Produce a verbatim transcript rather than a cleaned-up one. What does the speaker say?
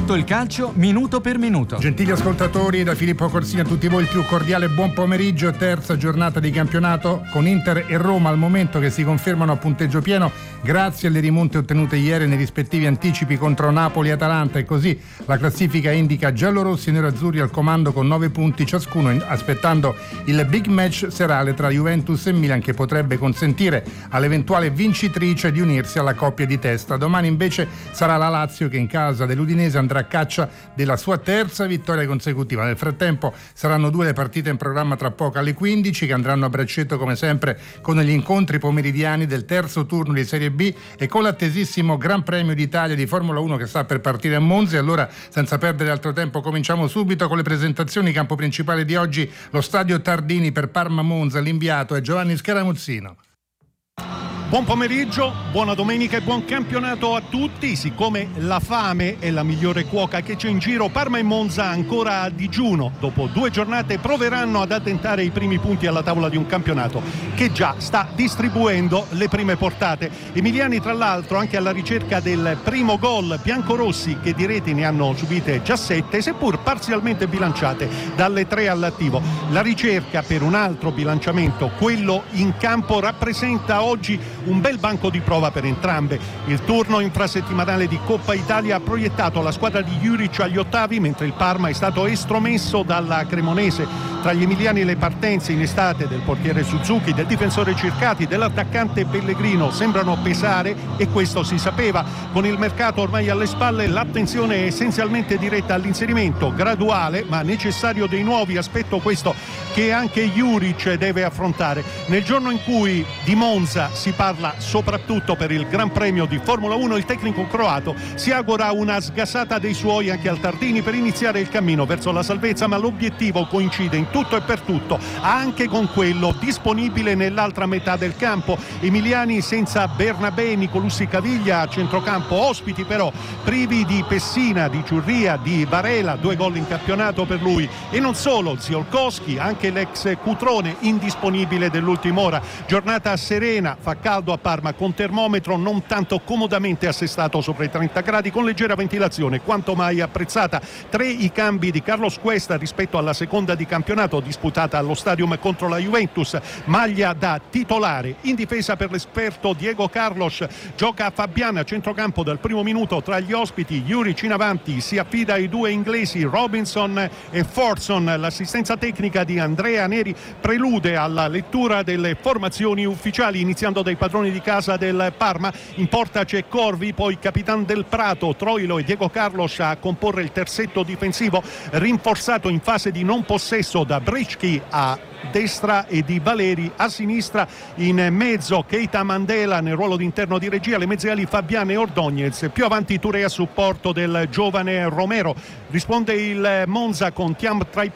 Tutto il calcio minuto per minuto. Gentili ascoltatori, da Filippo Corsini a tutti voi il più cordiale buon pomeriggio. Terza giornata di campionato con Inter e Roma al momento che si confermano a punteggio pieno grazie alle rimonte ottenute ieri nei rispettivi anticipi contro Napoli e Atalanta, e così la classifica indica giallorossi e nerazzurri al comando con nove punti ciascuno, aspettando il big match serale tra Juventus e Milan che potrebbe consentire all'eventuale vincitrice di unirsi alla coppia di testa. Domani invece sarà la Lazio che in casa dell'Udinese andrà a caccia della sua terza vittoria consecutiva. Nel frattempo saranno due le partite in programma tra poco alle quindici, che andranno a braccetto come sempre con gli incontri pomeridiani del terzo turno di Serie B e con l'attesissimo Gran Premio d'Italia di Formula uno che sta per partire a Monza. E allora, senza perdere altro tempo, cominciamo subito con le presentazioni. Campo principale di oggi, lo stadio Tardini per Parma-Monza. L'inviato è Giovanni Scaramuzzino. Buon pomeriggio, buona domenica e buon campionato a tutti. Siccome la fame è la migliore cuoca che c'è in giro, Parma e Monza ancora a digiuno. Dopo due giornate proveranno ad addentare i primi punti alla tavola di un campionato che già sta distribuendo le prime portate. Emiliani, tra l'altro, anche alla ricerca del primo gol. Biancorossi, che di reti ne hanno subite già sette, seppur parzialmente bilanciate dalle tre all'attivo. La ricerca per un altro bilanciamento, quello in campo, rappresenta oggi un bel banco di prova per entrambe. Il turno infrasettimanale di Coppa Italia ha proiettato la squadra di Juric agli ottavi, mentre il Parma è stato estromesso dalla Cremonese. Tra gli emiliani le partenze in estate del portiere Suzuki, del difensore Circati, dell'attaccante Pellegrino sembrano pesare, e questo si sapeva. Con il mercato ormai alle spalle, l'attenzione è essenzialmente diretta all'inserimento graduale ma necessario dei nuovi, aspetto questo che anche Juric deve affrontare. Nel giorno in cui di Monza si parla soprattutto per il Gran Premio di Formula uno, il tecnico croato si augura una sgasata dei suoi anche al Tardini per iniziare il cammino verso la salvezza, ma l'obiettivo coincide in tutto e per tutto anche con quello disponibile nell'altra metà del campo. Emiliani senza Bernabé, Nicolussi Caviglia a centrocampo, ospiti però privi di Pessina, di Ciurria, di Varela, due gol in campionato per lui, e non solo, Ziolkowski, anche l'ex Cutrone indisponibile dell'ultima ora. Giornata serena, fa caldo a Parma con termometro non tanto comodamente assestato sopra i trenta gradi, con leggera ventilazione quanto mai apprezzata. Tre i cambi di Carlos Cuesta rispetto alla seconda di campionato disputata allo Stadium contro la Juventus, maglia da titolare. In difesa per l'esperto Diego Carlos gioca Fabiana a centrocampo dal primo minuto tra gli ospiti. Juric in avanti si affida ai due inglesi Robinson e Forson. L'assistenza tecnica di Andrea Neri prelude alla lettura delle formazioni ufficiali, iniziando dai padroni di casa del Parma. In porta c'è Corvi, poi Capitan del Prato, Troilo e Diego Carlos a comporre il terzetto difensivo, rinforzato in fase di non possesso da Brischi a destra e di Valeri a sinistra. In mezzo Keita Mandela nel ruolo di interno di regia, le mezze ali Fabiane e Ordóñez, più avanti Touré a supporto del giovane Romero. Risponde il Monza con Thiam tra i